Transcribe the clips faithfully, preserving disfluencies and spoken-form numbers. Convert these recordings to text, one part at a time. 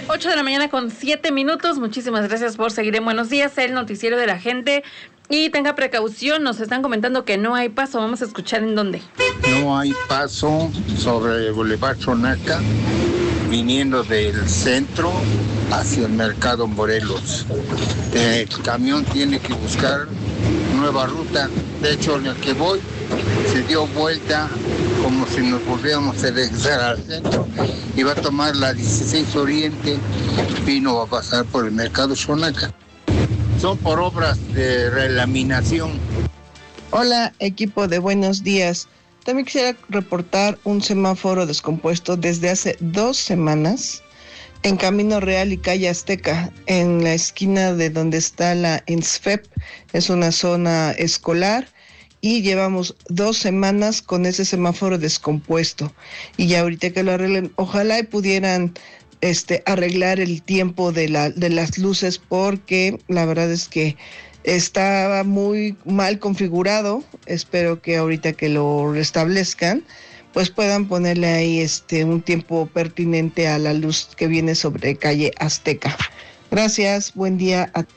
ocho de la mañana con siete minutos. Muchísimas gracias por seguir en Buenos Días, el noticiero de la gente. Y tenga precaución, nos están comentando que no hay paso. Vamos a escuchar en dónde. No hay paso sobre el Boulevard Xonaca, viniendo del centro hacia el Mercado Morelos. El camión tiene que buscar nueva ruta. De hecho, en el que voy se dio vuelta como si nos volviéramos a regresar al centro. Iba a tomar la dieciséis Oriente, vino a pasar por el Mercado Xonaca. Son por obras de relaminación. Hola, equipo de Buenos Días. También quisiera reportar un semáforo descompuesto desde hace dos semanas en Camino Real y Calle Azteca, en la esquina de donde está la INSFEP. Es una zona escolar y llevamos dos semanas con ese semáforo descompuesto. Y ya ahorita que lo arreglen, ojalá y pudieran este, arreglar el tiempo de, la, de las luces, porque la verdad es que estaba muy mal configurado. Espero que ahorita que lo restablezcan, pues puedan ponerle ahí este un tiempo pertinente a la luz que viene sobre Calle Azteca. Gracias, buen día a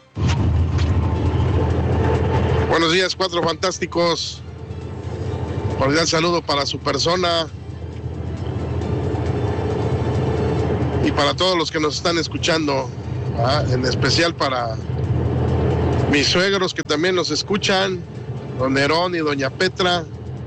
Buenos días, Cuatro Fantásticos. Cordial saludo para su persona y para todos los que nos están escuchando, ¿ah? En especial para mis suegros que también nos escuchan, don Nerón y doña Petra.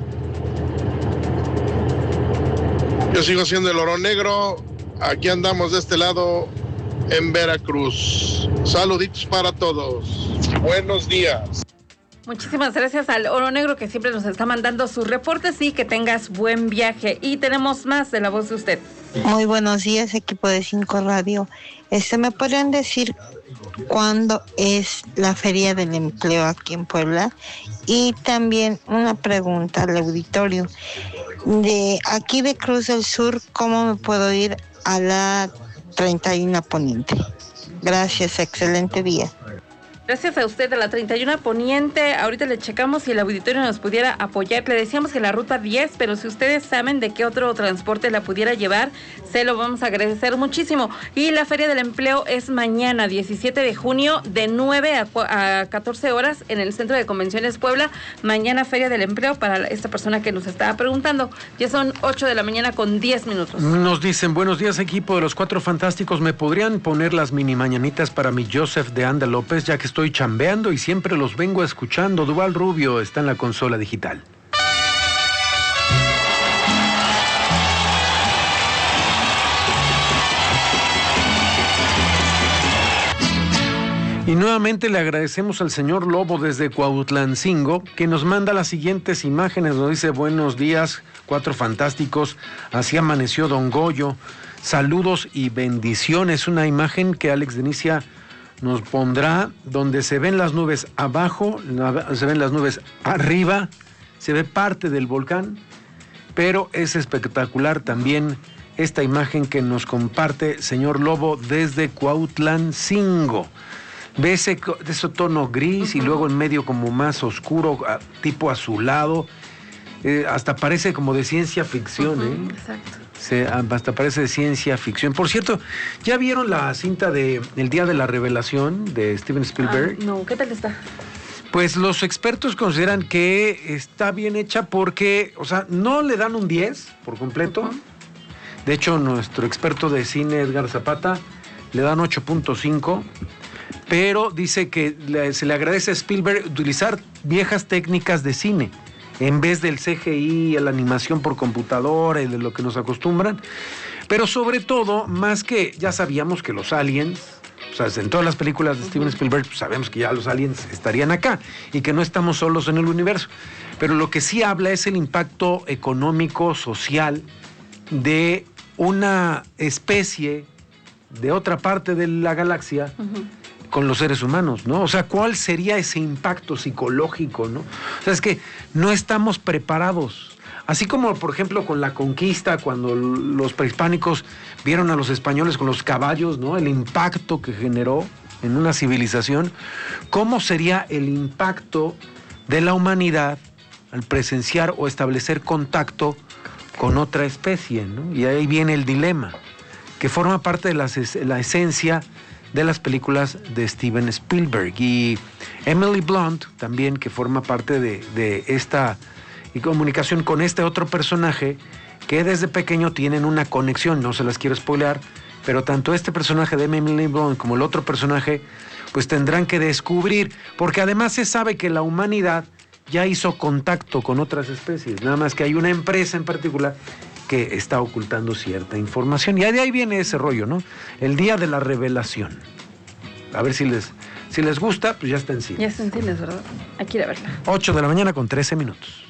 Yo sigo siendo el Oro Negro. Aquí andamos de este lado en Veracruz. Saluditos para todos. Buenos días. Muchísimas gracias al Oro Negro que siempre nos está mandando sus reportes y que tengas buen viaje. Y tenemos más de la voz de usted. Muy buenos días, equipo de Cinco Radio. Este, ¿me podrían decir cuándo es la Feria del Empleo aquí en Puebla? Y también una pregunta al auditorio. De aquí de Cruz del Sur, ¿cómo me puedo ir a la treinta y uno Poniente? Gracias, excelente día. Gracias a usted, a la treinta y uno Poniente. Ahorita le checamos si el auditorio nos pudiera apoyar. Le decíamos que la ruta diez, pero si ustedes saben de qué otro transporte la pudiera llevar, se lo vamos a agradecer muchísimo. Y la Feria del Empleo es mañana, diecisiete de junio, de nueve a catorce horas en el Centro de Convenciones Puebla. Mañana Feria del Empleo para esta persona que nos estaba preguntando. Ya son ocho de la mañana con diez minutos. Nos dicen, buenos días, equipo de los Cuatro Fantásticos. ¿Me podrían poner las mini mañanitas para mi Joseph de Anda López, ya que estoy chambeando y siempre los vengo escuchando? Duval Rubio está en la consola digital. Y nuevamente le agradecemos al señor Lobo desde Cuautlancingo, que nos manda las siguientes imágenes. Nos dice, buenos días, Cuatro Fantásticos, así amaneció Don Goyo. Saludos y bendiciones. Una imagen que Alex Denicia nos pondrá donde se ven las nubes abajo, se ven las nubes arriba, se ve parte del volcán, pero es espectacular también esta imagen que nos comparte señor Lobo desde Cuautlancingo. Ve ese, ese tono gris, uh-huh, y luego en medio como más oscuro, tipo azulado, eh, hasta parece como de ciencia ficción, uh-huh, ¿eh? Exacto. Se, hasta parece de ciencia ficción. Por cierto, ¿ya vieron la cinta de El Día de la Revelación de Steven Spielberg? Ah, no, ¿qué tal está? Pues los expertos consideran que está bien hecha porque, o sea, no le dan un diez por completo. Uh-huh. De hecho, nuestro experto de cine, Edgar Zapata, le dan ocho punto cinco, pero dice que le, se le agradece a Spielberg utilizar viejas técnicas de cine en vez del C G I, la animación por computadora y de lo que nos acostumbran. Pero sobre todo, más que ya sabíamos que los aliens, o sea, en todas las películas de Steven Spielberg, pues sabemos que ya los aliens estarían acá y que no estamos solos en el universo. Pero lo que sí habla es el impacto económico, social de una especie de otra parte de la galaxia, uh-huh, con los seres humanos, ¿no? O sea, ¿cuál sería ese impacto psicológico, no? O sea, es que no estamos preparados. Así como, por ejemplo, con la conquista, cuando los prehispánicos vieron a los españoles con los caballos, ¿no? El impacto que generó en una civilización. ¿Cómo sería el impacto de la humanidad al presenciar o establecer contacto con otra especie, ¿no? Y ahí viene el dilema. que forma parte de las, la esencia de las películas de Steven Spielberg. Y Emily Blunt también, que forma parte de, de esta y comunicación con este otro personaje que desde pequeño tienen una conexión, no se las quiero spoilear, pero tanto este personaje de Emily Blunt como el otro personaje pues tendrán que descubrir, porque además se sabe que la humanidad ya hizo contacto con otras especies, nada más que hay una empresa en particular que está ocultando cierta información, y de ahí viene ese rollo, ¿no? El día de la revelación. A ver si les, si les gusta, pues ya está en cine. Ya está en cine, ¿verdad? Hay que ir a verla. ocho de la mañana con trece minutos.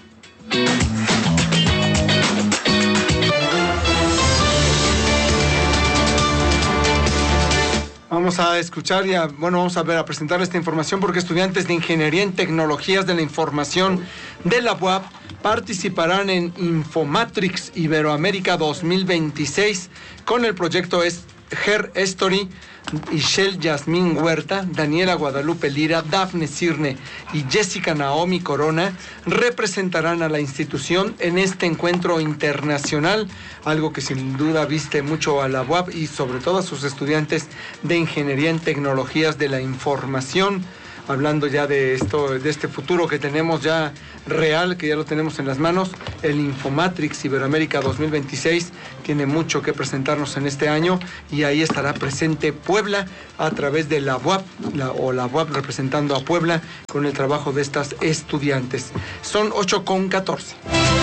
Vamos a escuchar y a, bueno, vamos a ver, a presentar esta información porque estudiantes de Ingeniería en Tecnologías de la Información de la U A P participarán en Infomatrix Iberoamérica dos mil veintiséis con el proyecto Her Story. Ishel Yasmín Huerta, Daniela Guadalupe Lira, Dafne Cirne y Jessica Naomi Corona representarán a la institución en este encuentro internacional, algo que sin duda viste mucho a la U A P y sobre todo a sus estudiantes de Ingeniería en Tecnologías de la Información. Hablando ya de esto, de este futuro que tenemos ya real, que ya lo tenemos en las manos, el Infomatrix Iberoamérica dos mil veintiséis tiene mucho que presentarnos en este año y ahí estará presente Puebla a través de la U A P, la, o la U A P representando a Puebla con el trabajo de estas estudiantes. Son ocho con catorce.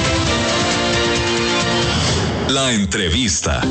La entrevista.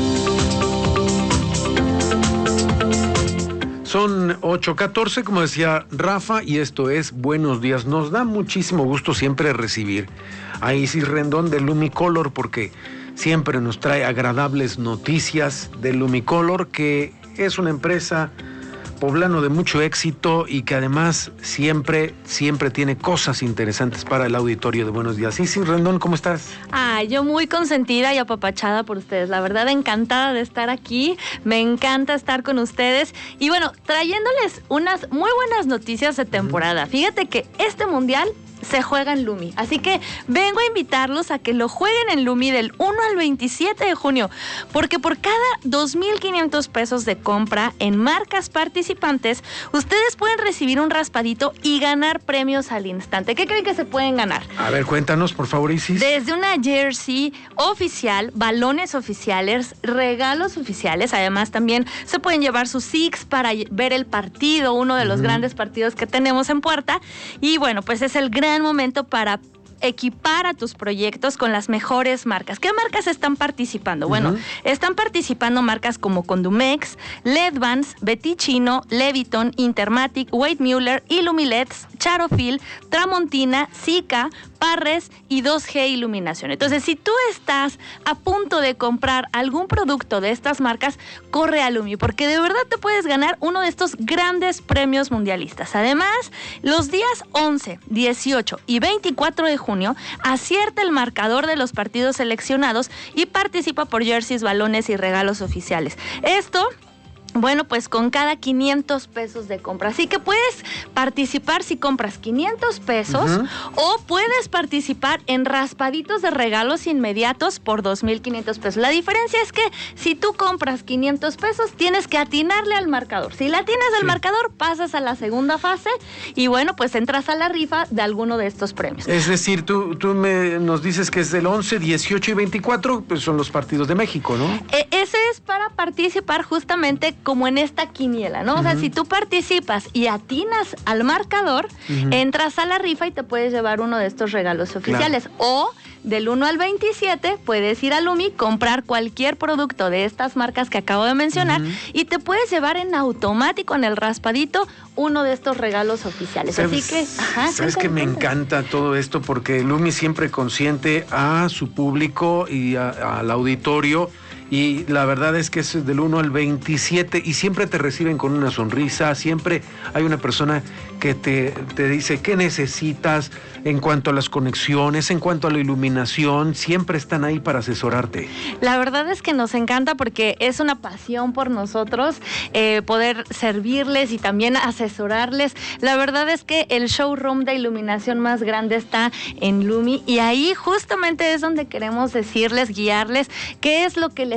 Son ocho catorce, como decía Rafa, y esto es Buenos Días. Nos da muchísimo gusto siempre recibir a Isis Rendón de Lumicolor, porque siempre nos trae agradables noticias de Lumicolor, que es una empresa poblano de mucho éxito y que además siempre, siempre tiene cosas interesantes para el auditorio de Buenos Días. Isis Rendón, ¿cómo estás? Ay, yo muy consentida y apapachada por ustedes. La verdad, encantada de estar aquí. Me encanta estar con ustedes. Y bueno, trayéndoles unas muy buenas noticias de temporada. Fíjate que este mundial se juega en Lumi, así que vengo a invitarlos a que lo jueguen en Lumi del uno al veintisiete de junio, porque por cada dos mil quinientos pesos de compra en marcas participantes, ustedes pueden recibir un raspadito y ganar premios al instante. ¿Qué creen que se pueden ganar? A ver, cuéntanos, por favor, Isis. Desde una jersey oficial, balones oficiales, regalos oficiales, además también se pueden llevar sus Six para ver el partido, uno de los uh-huh. grandes partidos que tenemos en puerta, y bueno, pues es el gran momento para equipar a tus proyectos con las mejores marcas. ¿Qué marcas están participando? Uh-huh. Bueno, están participando marcas como Condumex, L E D Vans, Betty Chino, Leviton, Intermatic, Wade Mueller, Illumileds, Charofil, Tramontina, Sika, Parres y dos G Iluminación. Entonces, si tú estás a punto de comprar algún producto de estas marcas, corre a Lumi, porque de verdad te puedes ganar uno de estos grandes premios mundialistas. Además, los días once, dieciocho y veinticuatro de junio, acierta el marcador de los partidos seleccionados y participa por jerseys, balones y regalos oficiales. Esto... Bueno, pues con cada quinientos pesos de compra. Así que puedes participar si compras quinientos pesos uh-huh. o puedes participar en raspaditos de regalos inmediatos por dos mil quinientos pesos. La diferencia es que si tú compras quinientos pesos, tienes que atinarle al marcador. Si le atinas al sí. marcador, pasas a la segunda fase y bueno, pues entras a la rifa de alguno de estos premios. Es decir, tú, tú me, nos dices que es del once, dieciocho y veinticuatro, pues son los partidos de México, ¿no? Eh, ese es para participar justamente como en esta quiniela, ¿no? Uh-huh. O sea, si tú participas y atinas al marcador, uh-huh. entras a la rifa y te puedes llevar uno de estos regalos oficiales. Claro. O del uno al veintisiete puedes ir a Lumi, comprar cualquier producto de estas marcas que acabo de mencionar uh-huh. y te puedes llevar en automático en el raspadito uno de estos regalos oficiales. ¿Sabes, Así que, ajá, sabes que me encanta todo esto porque Lumi siempre consiente a su público y a, al auditorio. Y la verdad es que es del uno al veintisiete y siempre te reciben con una sonrisa, siempre hay una persona que te, te dice qué necesitas en cuanto a las conexiones, en cuanto a la iluminación, siempre están ahí para asesorarte. La verdad es que nos encanta porque es una pasión por nosotros eh, poder servirles y también asesorarles. La verdad es que el showroom de iluminación más grande está en Lumi y ahí justamente es donde queremos decirles, guiarles qué es lo que les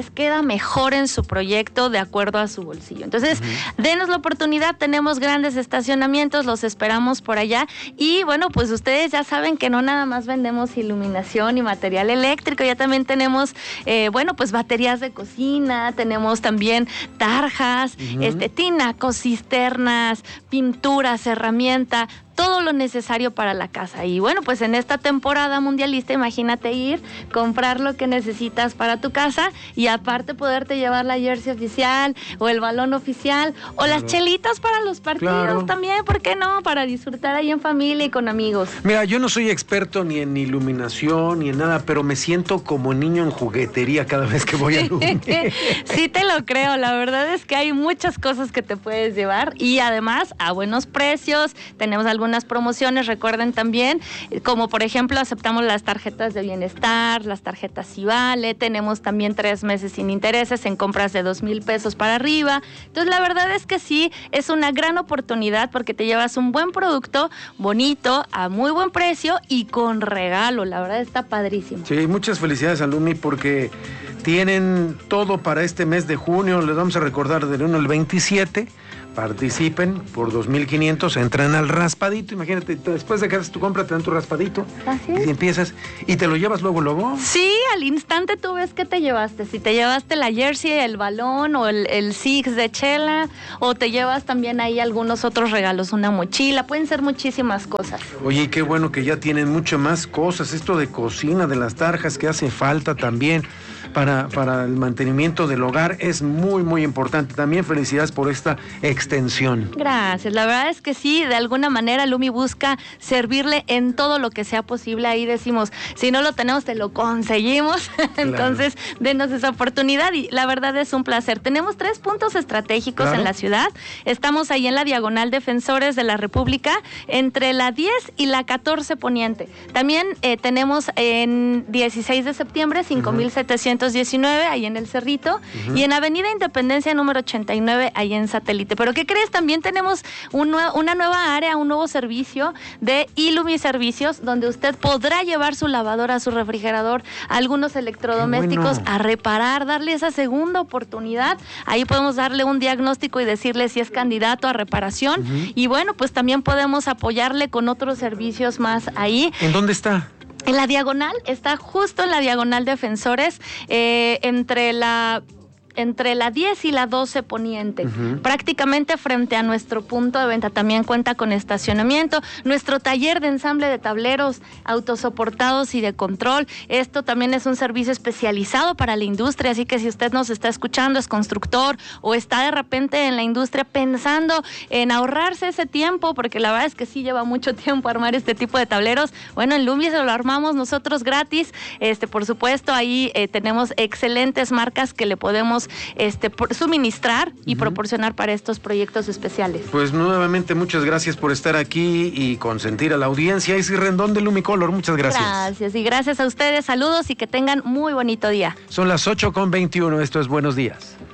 les queda mejor en su proyecto de acuerdo a su bolsillo. Entonces, uh-huh. denos la oportunidad, tenemos grandes estacionamientos, los esperamos por allá. Y bueno, pues ustedes ya saben que no nada más vendemos iluminación y material eléctrico, ya también tenemos, eh, bueno, pues baterías de cocina, tenemos también tarjas, uh-huh. este, tinacos, cisternas, pinturas, herramienta, todo lo necesario para la casa. Y bueno, pues en esta temporada mundialista, imagínate ir, comprar lo que necesitas para tu casa y aparte poderte llevar la jersey oficial o el balón oficial o claro. las chelitas para los partidos claro. también, ¿por qué no? Para disfrutar ahí en familia y con amigos. Mira, yo no soy experto ni en iluminación ni en nada, pero me siento como niño en juguetería cada vez que voy a Lumi. Sí te lo creo, la verdad es que hay muchas cosas que te puedes llevar y además a buenos precios, tenemos algunas algunas promociones, recuerden también, como por ejemplo aceptamos las tarjetas de bienestar, las tarjetas Civale, tenemos también tres meses sin intereses en compras de dos mil pesos para arriba. Entonces la verdad es que sí, es una gran oportunidad porque te llevas un buen producto, bonito, a muy buen precio y con regalo, la verdad está padrísimo. Sí, muchas felicidades a Lumi porque tienen todo para este mes de junio, les vamos a recordar del uno al veintisiete. Participen por dos mil quinientos, entran al raspadito, imagínate, después de que haces tu compra te dan tu raspadito. Así es. Y empiezas, y te lo llevas luego, luego. Sí, al instante tú ves qué te llevaste, si te llevaste la jersey, el balón o el, el six de chela, o te llevas también ahí algunos otros regalos, una mochila, pueden ser muchísimas cosas. Oye, qué bueno que ya tienen mucho más cosas, esto de cocina, de las tarjas que hace falta también. Para, para el mantenimiento del hogar es muy, muy importante. También felicidades por esta extensión. Gracias, la verdad es que sí, de alguna manera Lumi busca servirle en todo lo que sea posible. Ahí decimos, si no lo tenemos, te lo conseguimos. Entonces, claro. denos esa oportunidad y la verdad es un placer. Tenemos tres puntos estratégicos claro. en la ciudad. Estamos ahí en la Diagonal Defensores de la República, entre la diez y la catorce Poniente. También eh, tenemos en dieciséis de septiembre, cinco mil setecientos diecinueve, ahí en el Cerrito, uh-huh. y en Avenida Independencia número ochenta y nueve, ahí en Satélite. Pero ¿qué crees? También tenemos un nue- una nueva área, un nuevo servicio de Ilumi Servicios, donde usted podrá llevar su lavadora, su refrigerador, algunos electrodomésticos bueno. a reparar, darle esa segunda oportunidad. Ahí podemos darle un diagnóstico y decirle si es candidato a reparación. Uh-huh. Y bueno, pues también podemos apoyarle con otros servicios más ahí. ¿En dónde está? En la Diagonal, está justo en la Diagonal Defensores, eh, entre la... entre la diez y la doce Poniente, uh-huh. prácticamente frente a nuestro punto de venta. También cuenta con estacionamiento, nuestro taller de ensamble de tableros autosoportados y de control. Esto también es un servicio especializado para la industria, así que si usted nos está escuchando, es constructor o está de repente en la industria pensando en ahorrarse ese tiempo, porque la verdad es que sí lleva mucho tiempo armar este tipo de tableros, bueno, en Lumi se lo armamos nosotros gratis. Este, por supuesto, ahí eh, tenemos excelentes marcas que le podemos Este, por, suministrar y uh-huh. proporcionar para estos proyectos especiales. Pues nuevamente muchas gracias por estar aquí y consentir a la audiencia. Isy Rendón de Lumicolor, muchas gracias. Gracias y gracias a ustedes, saludos y que tengan muy bonito día. Son las ocho con veintiuno, esto es Buenos Días.